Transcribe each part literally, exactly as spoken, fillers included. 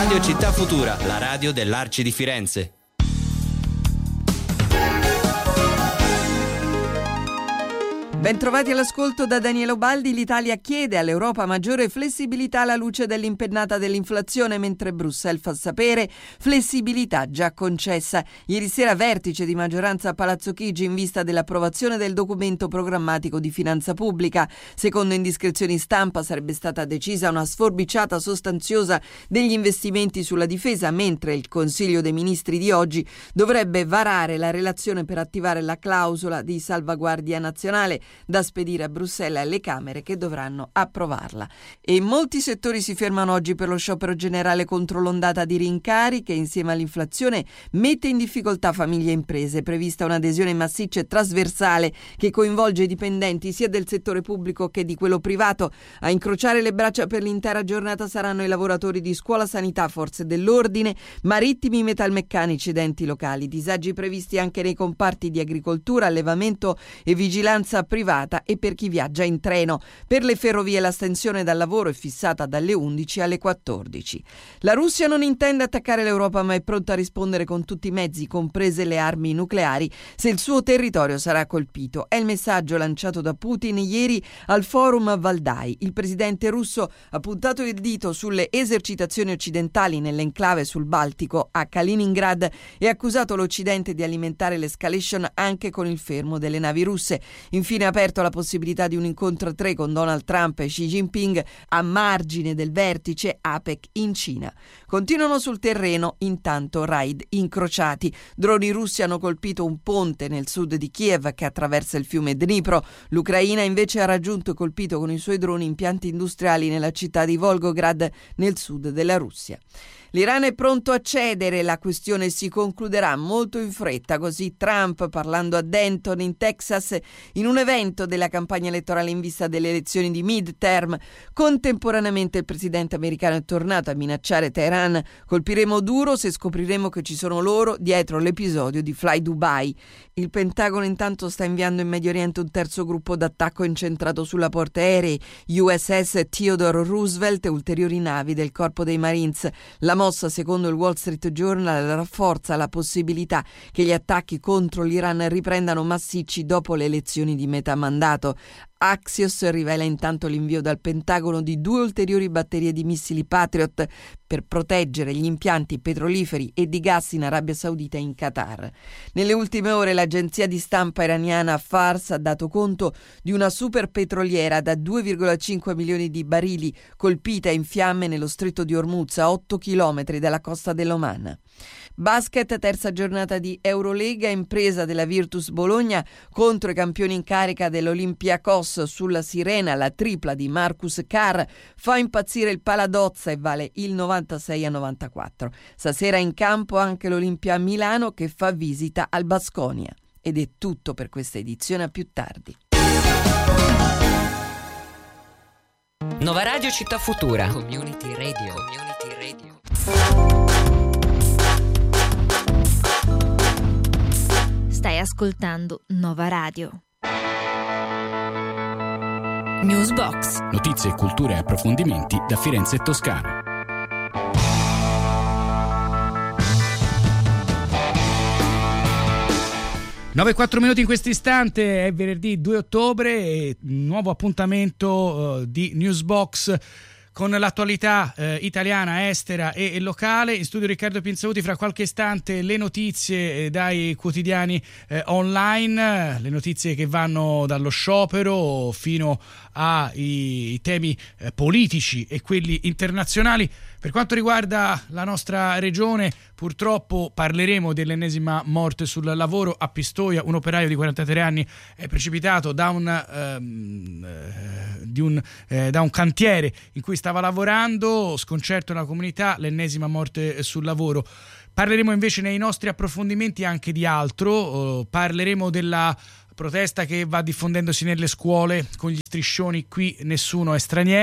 Radio Città Futura, la radio dell'Arci di Firenze. Bentrovati all'ascolto da Daniele Ubaldi. L'Italia chiede all'Europa maggiore flessibilità alla luce dell'impennata dell'inflazione, mentre Bruxelles fa sapere flessibilità già concessa. Ieri sera vertice di maggioranza a Palazzo Chigi in vista dell'approvazione del documento programmatico di finanza pubblica. Secondo indiscrezioni stampa sarebbe stata decisa una sforbiciata sostanziosa degli investimenti sulla difesa, mentre il Consiglio dei Ministri di oggi dovrebbe varare la relazione per attivare la clausola di salvaguardia nazionale da spedire a Bruxelles alle Camere, che dovranno approvarla. E molti settori si fermano oggi per lo sciopero generale contro l'ondata di rincari che insieme all'inflazione mette in difficoltà famiglie e imprese. È prevista un'adesione massiccia e trasversale che coinvolge i dipendenti sia del settore pubblico che di quello privato. A incrociare le braccia per l'intera giornata saranno i lavoratori di scuola, sanità, forze dell'ordine, marittimi, metalmeccanici ed enti locali. Disagi previsti anche nei comparti di agricoltura, allevamento e vigilanza privata e per chi viaggia in treno. Per le ferrovie l'astensione dal lavoro è fissata dalle undici alle quattordici. La Russia non intende attaccare l'Europa, ma è pronta a rispondere con tutti i mezzi, comprese le armi nucleari, se il suo territorio sarà colpito. È il messaggio lanciato da Putin ieri al forum Valdai. Il presidente russo ha puntato il dito sulle esercitazioni occidentali nell'enclave sul Baltico a Kaliningrad e ha accusato l'Occidente di alimentare l'escalation anche con il fermo delle navi russe. Infine ha aperto la possibilità di un incontro a tre con Donald Trump e Xi Jinping a margine del vertice APEC in Cina. Continuano sul terreno intanto raid incrociati. Droni russi hanno colpito un ponte nel sud di Kiev che attraversa il fiume Dnipro. L'Ucraina invece ha raggiunto e colpito con i suoi droni impianti industriali nella città di Volgograd nel sud della Russia. L'Iran è pronto a cedere, la questione si concluderà molto in fretta, così Trump, parlando a Denton in Texas in un evento della campagna elettorale in vista delle elezioni di midterm. Contemporaneamente il presidente americano è tornato a minacciare Teheran: colpiremo duro se scopriremo che ci sono loro dietro l'episodio di Fly Dubai. Il Pentagono intanto sta inviando in Medio Oriente un terzo gruppo d'attacco incentrato sulla portaerei U S S Theodore Roosevelt e ulteriori navi del Corpo dei Marines. La mossa, secondo il Wall Street Journal, rafforza la possibilità che gli attacchi contro l'Iran riprendano massicci dopo le elezioni di metà mandato. Axios rivela intanto l'invio dal Pentagono di due ulteriori batterie di missili Patriot per proteggere gli impianti petroliferi e di gas in Arabia Saudita e in Qatar. Nelle ultime ore l'agenzia di stampa iraniana Fars ha dato conto di una superpetroliera da due virgola cinque milioni di barili colpita in fiamme nello stretto di Hormuz, a otto chilometri dalla costa dell'Oman. Basket, terza giornata di Eurolega, impresa della Virtus Bologna contro i campioni in carica dell'Olympiakos sulla sirena. La tripla di Marcus Carr fa impazzire il Paladozza e vale il novantasei a novantaquattro. Stasera in campo anche l'Olimpia Milano che fa visita al Baskonia. Ed è tutto per questa edizione, a più tardi. Nova Radio Città Futura. Community Radio. Community Radio. Stai ascoltando Nova Radio. Newsbox. Notizie, cultura e approfondimenti da Firenze e Toscana. nove e quattro minuti in questo istante, è venerdì due ottobre e nuovo appuntamento uh, di Newsbox con l'attualità eh, italiana, estera e, e locale. In studio Riccardo Pinzauti. Fra qualche istante le notizie eh, dai quotidiani eh, online, le notizie che vanno dallo sciopero fino ai temi eh, politici e quelli internazionali. Per quanto riguarda la nostra regione, purtroppo parleremo dell'ennesima morte sul lavoro a Pistoia. Un operaio di quarantatré anni è precipitato da un, ehm, eh, di un, eh, da un cantiere in cui stava lavorando, sconcerto nella comunità, l'ennesima morte sul lavoro. Parleremo invece nei nostri approfondimenti anche di altro, parleremo della protesta che va diffondendosi nelle scuole con gli striscioni "qui nessuno è straniero",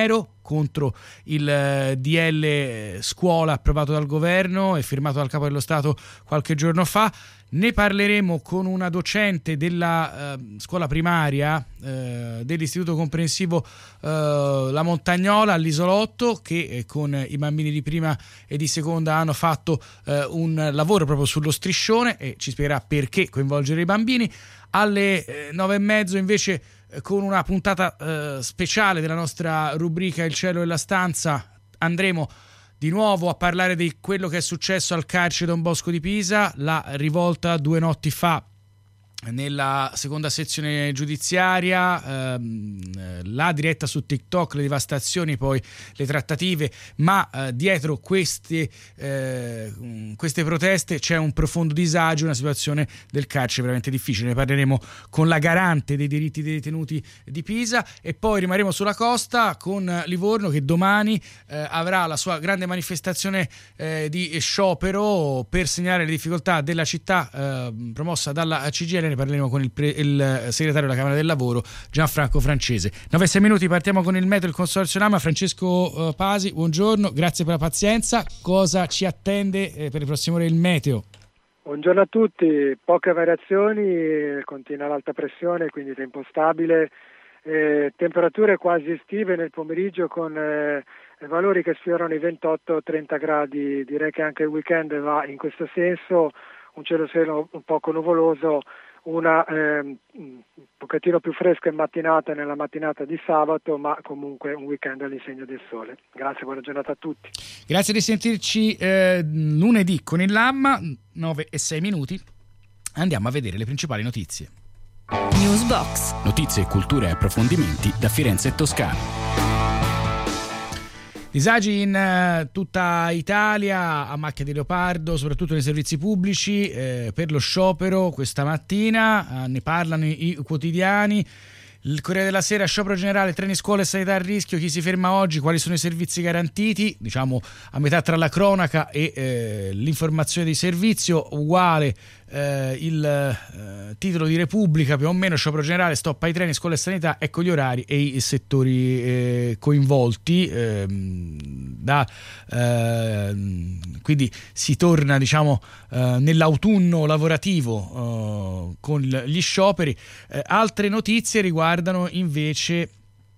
contro il D L scuola approvato dal governo e firmato dal Capo dello Stato qualche giorno fa. Ne parleremo con una docente della eh, scuola primaria eh, dell'Istituto Comprensivo eh, La Montagnola all'Isolotto, che eh, con i bambini di prima e di seconda hanno fatto eh, un lavoro proprio sullo striscione, e ci spiegherà perché coinvolgere i bambini. Alle eh, nove e mezzo invece eh, con una puntata eh, speciale della nostra rubrica Il cielo e la stanza andremo di nuovo a parlare di quello che è successo al carcere Don Bosco di Pisa, la rivolta due notti fa nella seconda sezione giudiziaria, ehm, la diretta su TikTok, le devastazioni, poi le trattative, ma eh, dietro queste, eh, queste proteste c'è un profondo disagio, una situazione del carcere veramente difficile. Ne parleremo con la garante dei diritti dei detenuti di Pisa, e poi rimarremo sulla costa con Livorno, che domani eh, avrà la sua grande manifestazione eh, di sciopero per segnalare le difficoltà della città eh, promossa dalla C G I L. Ne parleremo con il, pre- il segretario della Camera del Lavoro Gianfranco Francese. nove e sei minuti, partiamo con il meteo del Consorzio Lama. Francesco uh, Pasi, buongiorno, grazie per la pazienza. Cosa ci attende eh, per le prossime ore il meteo? Buongiorno a tutti, poche variazioni, continua l'alta pressione, quindi tempo stabile, eh, temperature quasi estive nel pomeriggio con eh, valori che sfiorano i ventotto trenta gradi. Direi che anche il weekend va in questo senso, un cielo sereno un poco nuvoloso, una eh, un pochettino più fresca in mattinata nella mattinata di sabato, ma comunque un weekend all'insegna del sole. Grazie, buona giornata a tutti. Grazie di sentirci eh, lunedì con il Lamma, nove e sei minuti. Andiamo a vedere le principali notizie. Newsbox. Notizie, cultura e approfondimenti da Firenze e Toscana. Disagi in uh, tutta Italia a macchia di leopardo, soprattutto nei servizi pubblici, eh, per lo sciopero questa mattina, uh, ne parlano i, i quotidiani. Il Corriere della Sera, sciopero generale, treni, scuole e sanità a rischio, chi si ferma oggi, quali sono i servizi garantiti, diciamo a metà tra la cronaca e eh, l'informazione di servizio, uguale eh, il eh, titolo di Repubblica, più o meno, sciopero generale, stop ai treni, scuole e sanità, ecco gli orari e i settori eh, coinvolti, eh, da, eh, quindi si torna diciamo eh, nell'autunno lavorativo eh, con gli scioperi. Eh, altre notizie riguardano riguardano invece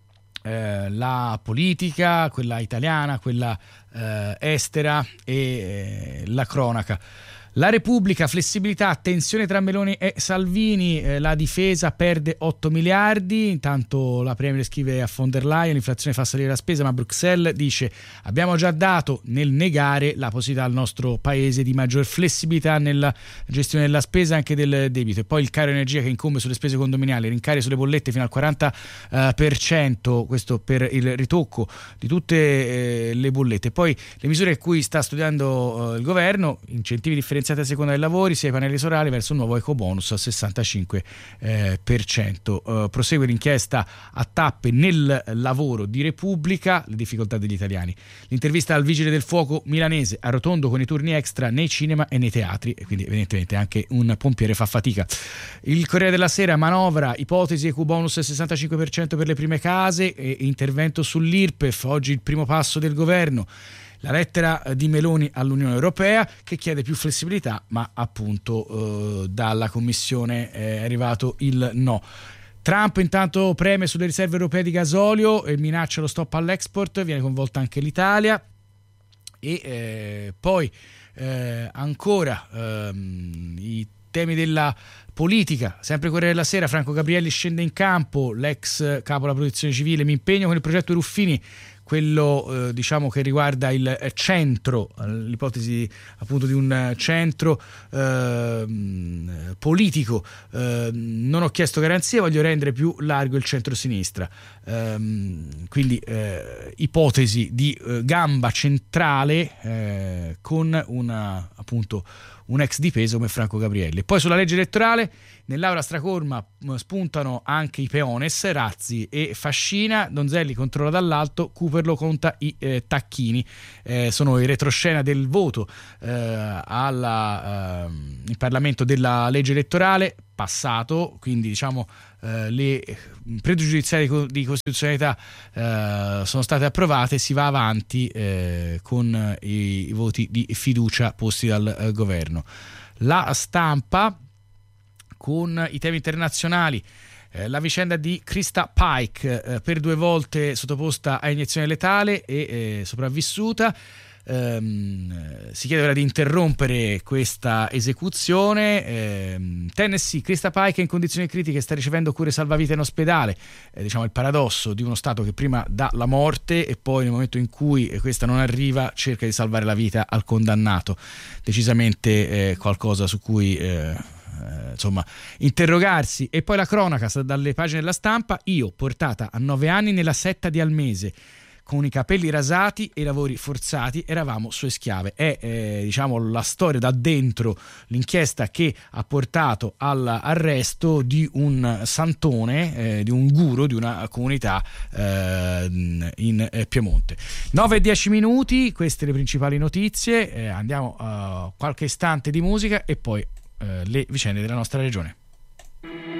eh, la politica, quella italiana, quella eh, estera e eh, la cronaca. La Repubblica, flessibilità, tensione tra Meloni e Salvini, eh, la difesa perde otto miliardi, intanto la Premier scrive a von der Leyen, l'inflazione fa salire la spesa, ma Bruxelles dice abbiamo già dato nel negare la possibilità al nostro paese di maggior flessibilità nella gestione della spesa, anche del debito. E poi il caro energia che incombe sulle spese condominiali, rincari sulle bollette fino al quaranta per cento, questo per il ritocco di tutte eh, le bollette. E poi le misure a cui sta studiando eh, il governo, incentivi differenziati a seconda dei lavori, sia i pannelli solari, verso un nuovo ecobonus al sessantacinque per cento. Uh, prosegue l'inchiesta a tappe nel lavoro di Repubblica, le difficoltà degli italiani. L'intervista al vigile del fuoco milanese, a rotondo con i turni extra nei cinema e nei teatri, e quindi evidentemente anche un pompiere fa fatica. Il Corriere della Sera, manovra, ipotesi ecobonus al sessantacinque per cento per le prime case e intervento sull'I R P E F, oggi il primo passo del governo. La lettera di Meloni all'Unione Europea che chiede più flessibilità, ma appunto eh, dalla Commissione è arrivato il no. Trump intanto preme sulle riserve europee di gasolio e minaccia lo stop all'export, viene coinvolta anche l'Italia. E eh, poi eh, ancora ehm, i temi della politica, sempre Corriere della Sera, Franco Gabrielli scende in campo, l'ex capo della protezione civile, mi impegno con il progetto Ruffini, quello eh, diciamo che riguarda il centro, l'ipotesi appunto di un centro eh, politico, eh, non ho chiesto garanzie, voglio rendere più largo il centro-sinistra, eh, quindi eh, ipotesi di eh, gamba centrale eh, con una appunto un ex di peso come Franco Gabrielli. Poi sulla legge elettorale, nell'aula stracolma spuntano anche i peones, Razzi e Fascina, Donzelli controlla dall'alto, Cooper muoverlo conta i eh, tacchini. Eh, sono in retroscena del voto eh, alla, eh, in Parlamento della legge elettorale passato, quindi diciamo eh, le pregiudiziali di costituzionalità eh, sono state approvate, si va avanti eh, con i, i voti di fiducia posti dal eh, governo. La Stampa con i temi internazionali. Eh, la vicenda di Krista Pike, eh, per due volte sottoposta a iniezione letale e eh, sopravvissuta. Ehm, si chiede ora di interrompere questa esecuzione. Ehm, Tennessee, Krista Pike è in condizioni critiche, sta ricevendo cure salvavita in ospedale. Eh, diciamo il paradosso di uno Stato che prima dà la morte e poi nel momento in cui questa non arriva cerca di salvare la vita al condannato. Decisamente eh, qualcosa su cui eh, eh, insomma interrogarsi. E poi la cronaca dalle pagine della Stampa: io portata a nove anni nella setta di Almese, con i capelli rasati e i lavori forzati, eravamo sue schiave. È eh, diciamo la storia da dentro l'inchiesta che ha portato all'arresto di un santone, eh, di un guru di una comunità eh, in eh, Piemonte. nove e dieci minuti, queste le principali notizie. Eh, andiamo a qualche istante di musica e poi eh, le vicende della nostra regione.